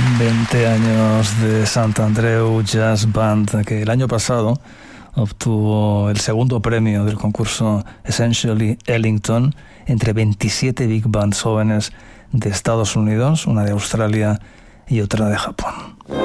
20 años de Sant Andreu Jazz Band, que el año pasado obtuvo el segundo premio del concurso Essentially Ellington entre 27 big bands jóvenes de Estados Unidos, una de Australia y otra de Japón.